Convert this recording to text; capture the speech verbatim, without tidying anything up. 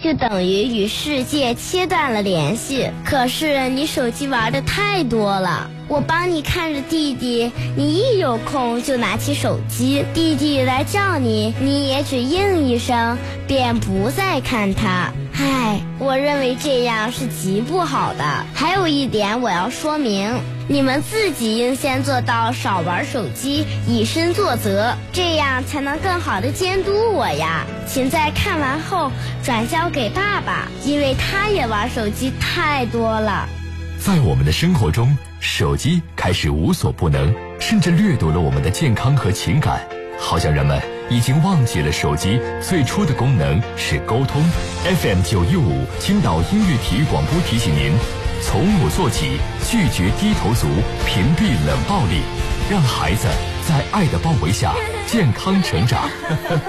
就等于与世界切断了联系。可是你手机玩的太多了，我帮你看着弟弟，你一有空就拿起手机，弟弟来叫你，你也只应一声，便不再看他。唉，我认为这样是极不好的。还有一点我要说明，你们自己应先做到少玩手机，以身作则，这样才能更好的监督我呀。请在看完后转交给爸爸，因为他也玩手机太多了。 在我们的生活中，手机开始无所不能，甚至掠夺了我们的健康和情感，好像人们已经忘记了手机最初的功能是沟通。 F M 九一五青岛音乐体育广播提醒您，从我做起，拒绝低头族，屏蔽冷暴力，让孩子在爱的包围下健康成长。